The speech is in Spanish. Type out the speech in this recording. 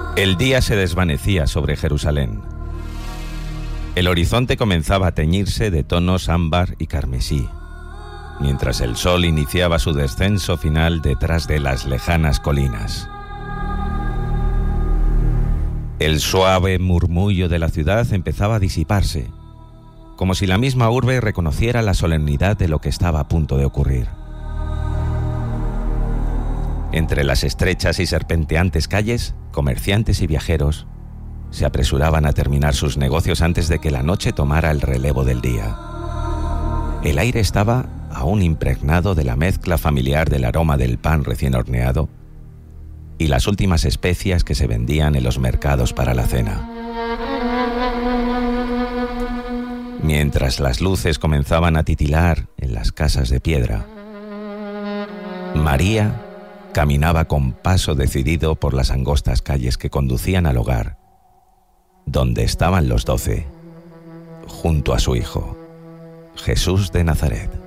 El día se desvanecía sobre Jerusalén. El horizonte comenzaba a teñirse de tonos ámbar y carmesí, mientras el sol iniciaba su descenso final detrás de las lejanas colinas. El suave murmullo de la ciudad empezaba a disiparse, como si la misma urbe reconociera la solemnidad de lo que estaba a punto de ocurrir. Entre las estrechas y serpenteantes calles, comerciantes y viajeros se apresuraban a terminar sus negocios antes de que la noche tomara el relevo del día. El aire estaba aún impregnado de la mezcla familiar del aroma del pan recién horneado y las últimas especias que se vendían en los mercados para la cena. Mientras las luces comenzaban a titilar en las casas de piedra, María caminaba con paso decidido por las angostas calles que conducían al hogar, donde estaban los 12, junto a su hijo, Jesús de Nazaret.